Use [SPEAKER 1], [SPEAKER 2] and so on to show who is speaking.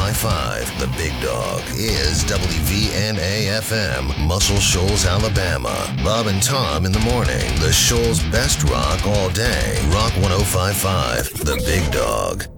[SPEAKER 1] 105.5. The Big Dog is WVNA FM, Muscle Shoals, Alabama. Bob and Tom in the morning. The Shoals' best rock all day. Rock 105.5. The Big Dog.